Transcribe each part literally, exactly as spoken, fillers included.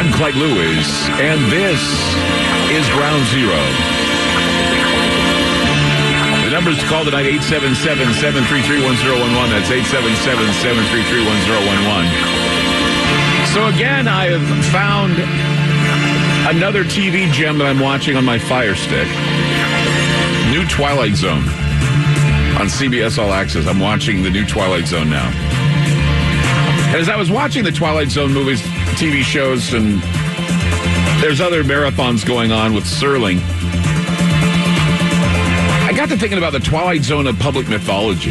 I'm Clyde Lewis, and this is Ground Zero. The numbers to call tonight, eight seven seven, seven three three, one zero one one. That's eight seven seven, seven three three, one zero one one. So again, I have found another T V gem that I'm watching on my Fire Stick. New Twilight Zone on C B S All Access. I'm watching the new Twilight Zone now. And as I was watching the Twilight Zone movies, T V shows, and there's other marathons going on with Serling, I got to thinking about the Twilight Zone of public mythology,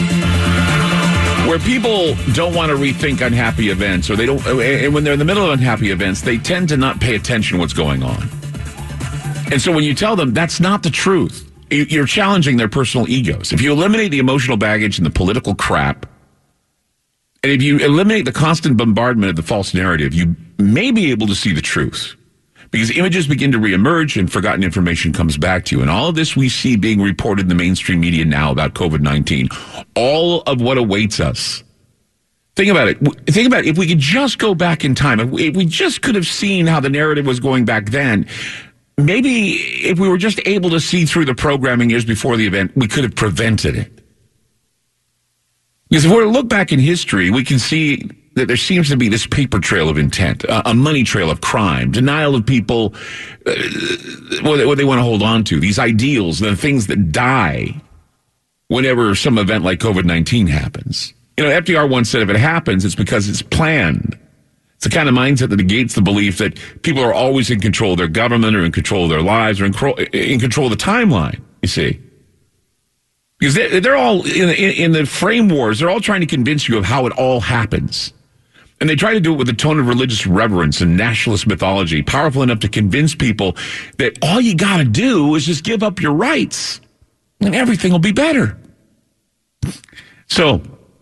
where people don't want to rethink unhappy events, or they don't, and when they're in the middle of unhappy events, they tend to not pay attention to what's going on. And so when you tell them that's not the truth, you're challenging their personal egos. If you eliminate the emotional baggage and the political crap, and if you eliminate the constant bombardment of the false narrative, you may be able to see the truth. Because images begin to reemerge and forgotten information comes back to you. And all of this we see being reported in the mainstream media now about COVID nineteen. All of what awaits us. Think about it. Think about it. If we could just go back in time, if we, if we just could have seen how the narrative was going back then, maybe if we were just able to see through the programming years before the event, we could have prevented it. Because if we were to look back in history, we can see that there seems to be this paper trail of intent, a, a money trail of crime, denial of people, uh, what, they, what they want to hold on to, these ideals, the things that die whenever some event like COVID nineteen happens. You know, F D R once said if it happens, it's because it's planned. It's the kind of mindset that negates the belief that people are always in control of their government or in control of their lives or in, in control of the timeline, you see. Because they're all, in, in the frame wars, they're all trying to convince you of how it all happens. And they try to do it with a tone of religious reverence and nationalist mythology, powerful enough to convince people that all you got to do is just give up your rights and everything will be better. So,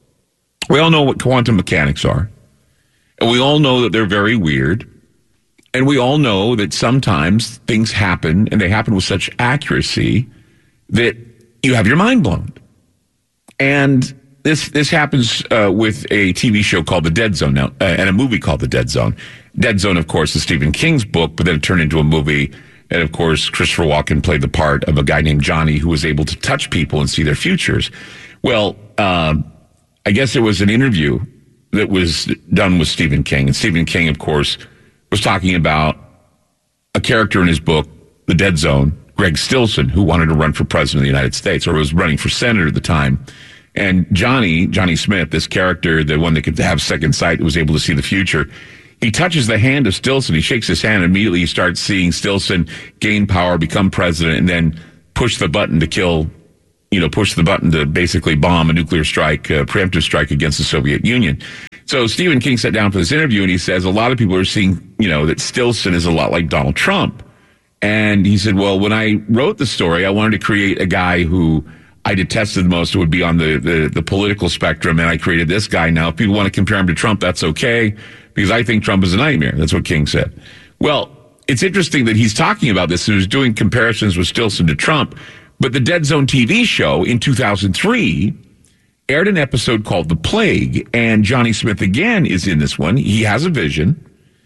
we all know what quantum mechanics are. And we all know that they're very weird. And we all know that sometimes things happen, and they happen with such accuracy that you have your mind blown. And this this happens uh, with a T V show called The Dead Zone now, uh, and a movie called The Dead Zone. Dead Zone, of course, is Stephen King's book, but then it turned into a movie. And, of course, Christopher Walken played the part of a guy named Johnny who was able to touch people and see their futures. Well, um, I guess it was an interview that was done with Stephen King. And Stephen King, of course, was talking about a character in his book, The Dead Zone, Greg Stilson, who wanted to run for president of the United States, or was running for senator at the time. And Johnny, Johnny Smith, this character, the one that could have second sight, was able to see the future. He touches the hand of Stilson. He shakes his hand, and immediately you start seeing Stilson gain power, become president, and then push the button to kill, you know, push the button to basically bomb a nuclear strike, a preemptive strike against the Soviet Union. So Stephen King sat down for this interview, and he says a lot of people are seeing, you know, that Stilson is a lot like Donald Trump. And he said, well, when I wrote the story, I wanted to create a guy who I detested the most, who would be on the, the, the political spectrum, and I created this guy. Now, if people want to compare him to Trump, that's okay, because I think Trump is a nightmare. That's what King said. Well, it's interesting that he's talking about this, and he's doing comparisons with Stilson to Trump, but the Dead Zone T V show in two thousand three aired an episode called The Plague, and Johnny Smith, again, is in this one. He has a vision.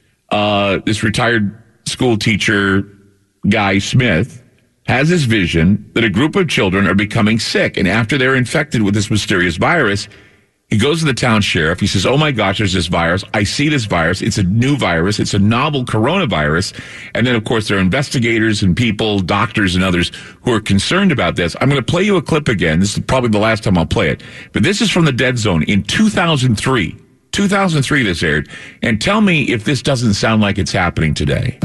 Uh, this retired school teacher guy, Smith, has this vision that a group of children are becoming sick. And after they're infected with this mysterious virus, he goes to the town sheriff. He says, oh my gosh, there's this virus. I see this virus. It's a new virus. It's a novel coronavirus. And then, of course, there are investigators and people, doctors and others who are concerned about this. I'm going to play you a clip again. This is probably the last time I'll play it. But this is from the Dead Zone in two thousand three. two thousand three this aired. And tell me if this doesn't sound like it's happening today.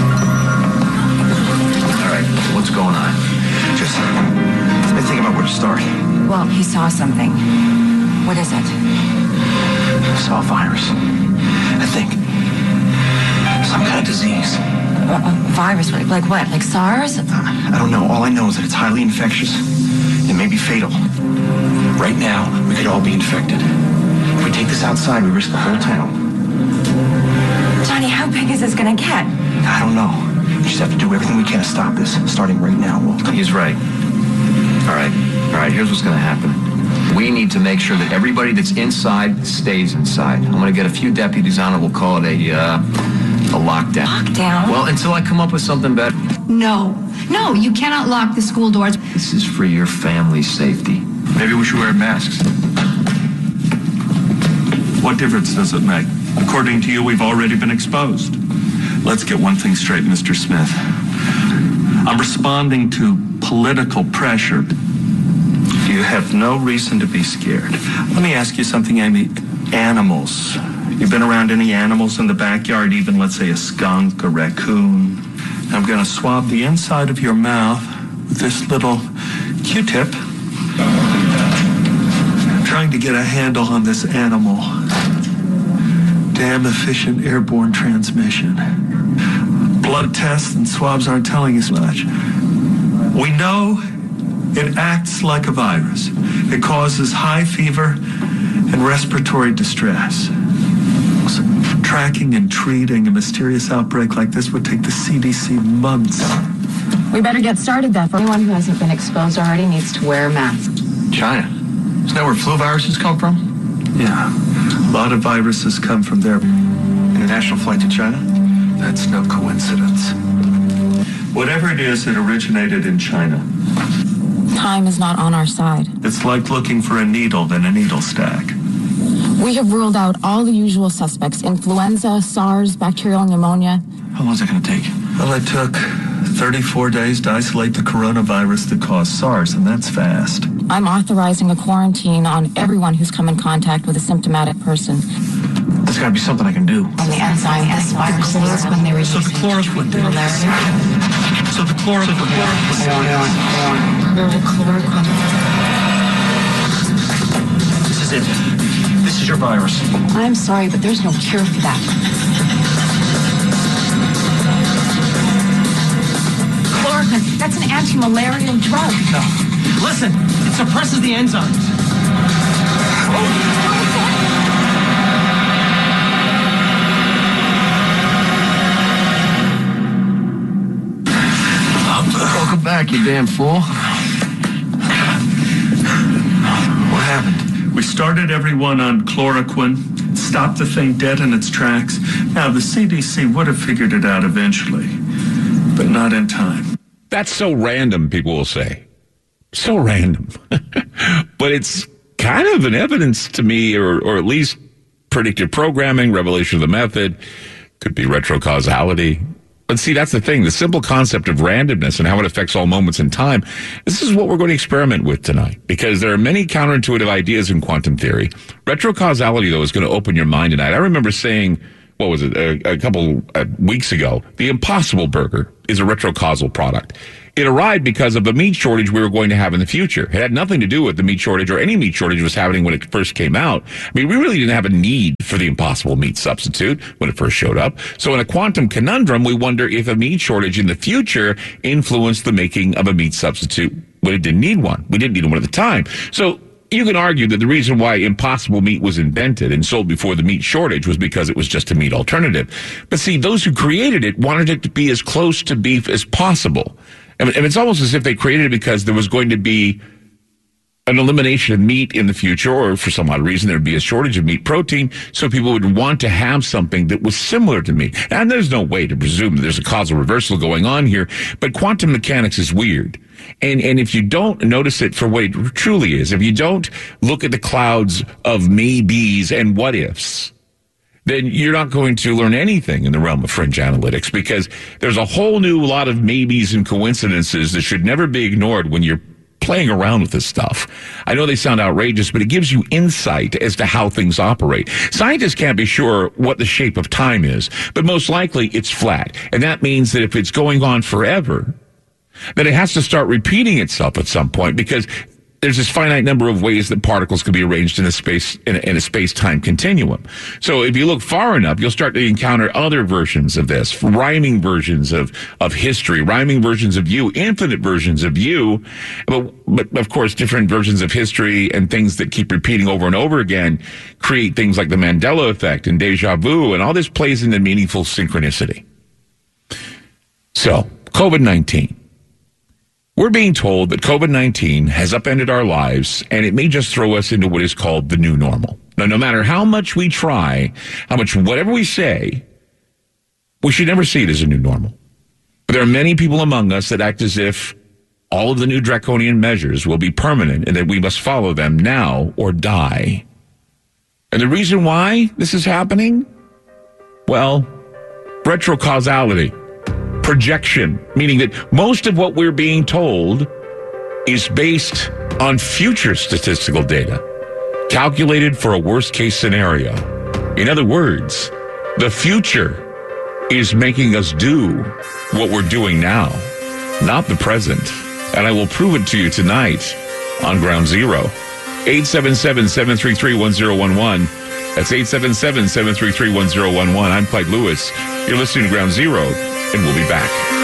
What's going on? Just, I think about where to start. Well, he saw something. What is it? I saw a virus. I think. Some kind of disease. A, a virus? Like what? Like SARS? I don't know. All I know is that it's highly infectious. It may be fatal. Right now, we could all be infected. If we take this outside, we risk the whole town. Johnny, how big is this gonna get? I don't know. We just have to do everything we can to stop this, starting right now, Walt. He's right. All right. All right, here's what's going to happen. We need to make sure that everybody that's inside stays inside. I'm going to get a few deputies on it. We'll call it a uh, A lockdown. Lockdown? Well, until I come up with something better. No. No, you cannot lock the school doors. This is for your family's safety. Maybe we should wear masks. What difference does it make? According to you, we've already been exposed. Let's get one thing straight, Mister Smith. I'm responding to political pressure. You have no reason to be scared. Let me ask you something, Amy. Animals. You've been around any animals in the backyard, even, let's say, a skunk, a raccoon? I'm going to swab the inside of your mouth with this little Q-tip. Trying to get a handle on this animal. Damn efficient airborne transmission. Blood tests and swabs aren't telling us much. We know it acts like a virus. It causes high fever and respiratory distress. Tracking and treating a mysterious outbreak like this would take the C D C months. We better get started then. For anyone who hasn't been exposed already needs to wear a mask. China. Isn't that where flu viruses come from? Yeah, a lot of viruses come from there. International flight to China? That's no coincidence. Whatever it is, it originated in China. Time is not on our side. It's like looking for a needle in a needle stack. We have ruled out all the usual suspects: influenza, SARS, bacterial pneumonia. How long is it going to take? Well, it took thirty-four days to isolate the coronavirus that caused SARS, and that's fast. I'm authorizing a quarantine on everyone who's come in contact with a symptomatic person. There's got to be something I can do. On the enzyme, this virus is when they were So the chloroquine did. So the chloroquine. Chloroquine. This is it. This is your virus. I'm sorry, but there's no cure for that. Chloroquine, that's an anti-malarial drug. No. Listen, it suppresses the enzymes. Welcome back, you damn fool. What happened? We started everyone on chloroquine, stopped the thing dead in its tracks. Now, the C D C would have figured it out eventually, but not in time. That's so random, people will say. So random. But it's kind of an evidence to me, or, or at least predictive programming, revelation of the method, could be retrocausality. But see, that's the thing. The simple concept of randomness and how it affects all moments in time, this is what we're going to experiment with tonight, because there are many counterintuitive ideas in quantum theory. Retrocausality, though, is going to open your mind tonight. I remember saying, what was it, a, a couple uh, weeks ago, the Impossible Burger is a retrocausal product. It arrived because of a meat shortage we were going to have in the future. It had nothing to do with the meat shortage or any meat shortage was happening when it first came out. I mean, we really didn't have a need for the Impossible Meat substitute when it first showed up. So in a quantum conundrum, we wonder if a meat shortage in the future influenced the making of a meat substitute when it didn't need one. We didn't need one at the time. So you can argue that the reason why Impossible Meat was invented and sold before the meat shortage was because it was just a meat alternative. But see, those who created it wanted it to be as close to beef as possible. And it's almost as if they created it because there was going to be an elimination of meat in the future, or for some odd reason there would be a shortage of meat protein, so people would want to have something that was similar to meat. And there's no way to presume that there's a causal reversal going on here, but quantum mechanics is weird. And and if you don't notice it for what it truly is, if you don't look at the clouds of maybes and what ifs, then you're not going to learn anything in the realm of fringe analytics, because there's a whole new lot of maybes and coincidences that should never be ignored when you're playing around with this stuff. I know they sound outrageous, but it gives you insight as to how things operate. Scientists can't be sure what the shape of time is, but most likely it's flat. And that means that if it's going on forever, then it has to start repeating itself at some point, because there's this finite number of ways that particles can be arranged in a space in a, in a space-time continuum. So if you look far enough, you'll start to encounter other versions of this, rhyming versions of of history, rhyming versions of you, infinite versions of you, but, but of course different versions of history and things that keep repeating over and over again create things like the Mandela effect and deja vu, and all this plays into meaningful synchronicity. So, COVID nineteen. We're being told that COVID nineteen has upended our lives, and it may just throw us into what is called the new normal. Now, no matter how much we try, how much whatever we say, We should never see it as a new normal. But there are many people among us that act as if all of the new draconian measures will be permanent and that we must follow them now or die. And the reason why this is happening? Well, retrocausality, projection, meaning that most of what we're being told is based on future statistical data, calculated for a worst-case scenario. In other words, the future is making us do what we're doing now, not the present. And I will prove it to you tonight on Ground Zero. eight seven seven, seven three three, one zero one one. That's eight seven seven, seven three three, one zero one one. I'm Clyde Lewis. You're listening to Ground Zero, and we'll be back.